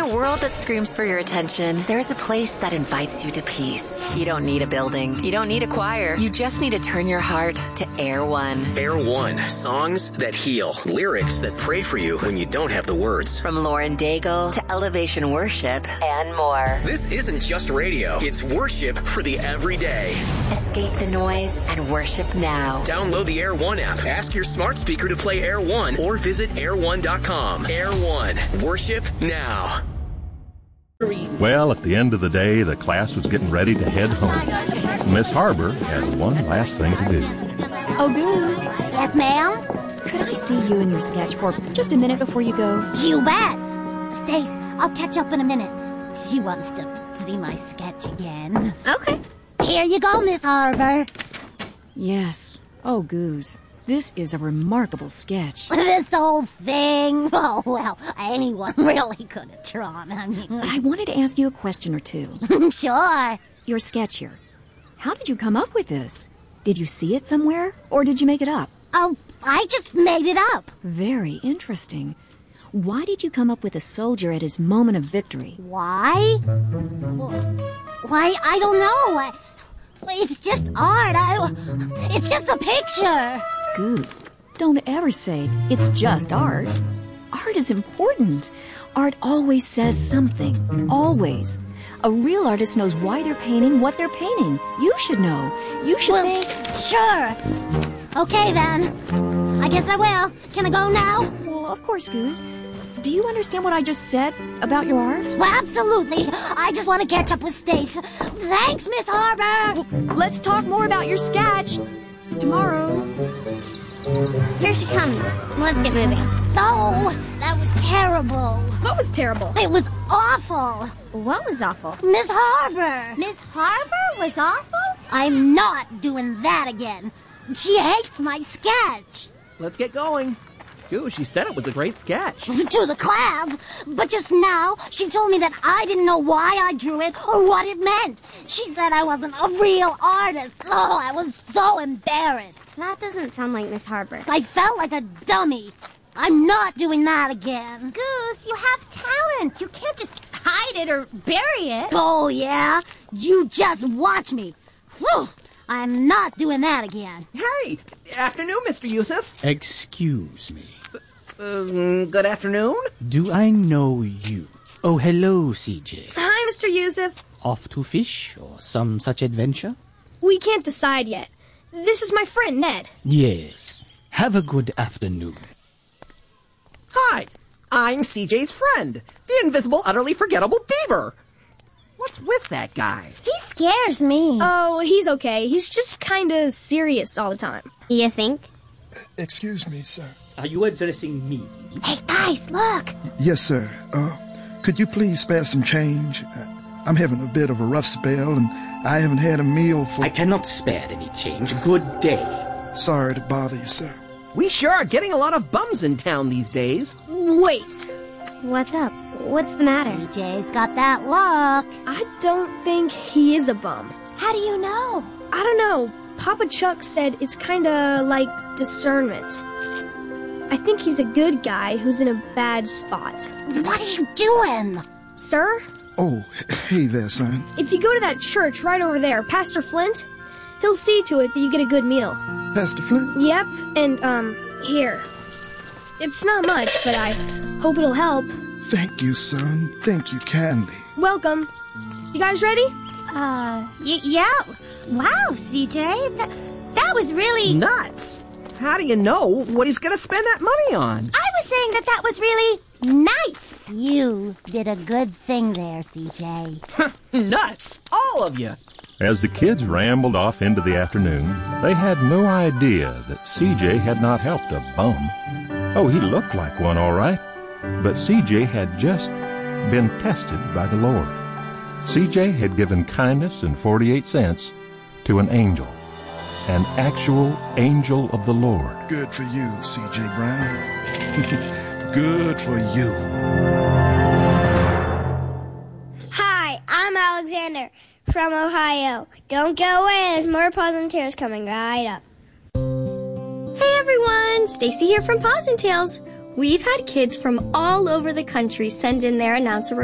a world that screams for your attention, there's a place that invites you to peace. You don't need a building. You don't need a choir. You just need to turn your heart to Air One. Air One. Songs that heal. Lyrics that pray for you when you don't have the words. From Lauren Daigle to Elevation Worship and more. This isn't just radio. It's worship for the everyday. Escape the noise and worship now. Download the Air One app. Ask your smart speaker to play Air One or visit air1.com. Air One. Worship now. Well, at the end of the day, the class was getting ready to head home. Miss Harbor had one last thing to do. Oh, Goose. Yes, ma'am? Could I see you in your sketch for just a minute before you go? You bet. Stace, I'll catch up in a minute. She wants to see my sketch again. Okay. Here you go, Miss Harbor. Yes. Oh, Goose. This is a remarkable sketch. This whole thing? Oh, well, anyone really could have drawn. I wanted to ask you a question or two. Sure. Your sketch here. How did you come up with this? Did you see it somewhere, or did you make it up? Oh, I just made it up. Very interesting. Why did you come up with a soldier at his moment of victory? Why? Why, I don't know. It's just art. It's just a picture. Goose, don't ever say it's just art. Art is important. Art always says something. Always. A real artist knows why they're painting what they're painting. You should know. You should think... Sure. Okay, then. I guess I will. Can I go now? Well, of course, Goose. Do you understand what I just said about your art? Well, absolutely. I just want to catch up with Stace. Thanks, Miss Harbor. Well, let's talk more about your sketch tomorrow. Here she comes. Let's get moving. Oh, that was terrible. What was terrible? It was awful. What was awful? Miss Harbor. Miss Harbor was awful? I'm not doing that again. She hates my sketch. Let's get going. Ooh, she said it was a great sketch. To the class. But just now, she told me that I didn't know why I drew it or what it meant. She said I wasn't a real artist. Oh, I was so embarrassed. That doesn't sound like Miss Harbor. I felt like a dummy. I'm not doing that again. Goose, you have talent. You can't just hide it or bury it. Oh, yeah? You just watch me. Whew. I'm not doing that again. Hey, afternoon, Mr. Yusuf. Excuse me. Good afternoon. Do I know you? Oh, hello, CJ. Hi, Mr. Yusuf. Off to fish or some such adventure? We can't decide yet. This is my friend, Ned. Yes. Have a good afternoon. Hi, I'm CJ's friend, the invisible, utterly forgettable beaver. What's with that guy? He scares me. Oh, he's okay. He's just kind of serious all the time. You think? Excuse me, sir. Are you addressing me? Hey, guys, look. Yes, sir. Could you please spare some change? I'm having a bit of a rough spell, and I haven't had a meal for... I cannot spare any change. Good day. Sorry to bother you, sir. We sure are getting a lot of bums in town these days. Wait. What's up? What's the matter? CJ's got that look. I don't think he is a bum. How do you know? I don't know. Papa Chuck said it's kind of like discernment. I think he's a good guy who's in a bad spot. What are you doing? Sir? Oh, hey there, son. If you go to that church right over there, Pastor Flint, he'll see to it that you get a good meal. Pastor Flint? Yep, and, here. It's not much, but I hope it'll help. Thank you, son. Thank you kindly. Welcome. You guys ready? Yeah. Wow, CJ. That was really... Nuts. How do you know what he's going to spend that money on? I was saying that was really nice. You did a good thing there, CJ. Nuts. All of you. As the kids rambled off into the afternoon, they had no idea that CJ had not helped a bum. Oh, he looked like one, all right. But CJ had just been tested by the Lord. CJ had given kindness and 48 cents to an angel, an actual angel of the Lord. Good for you, CJ Brown. Good for you. Hi, I'm Alexander from Ohio. Don't go away, there's more Paws and Tales coming right up. Hey everyone, Stacy here from Paws and Tales. We've had kids from all over the country send in their announcer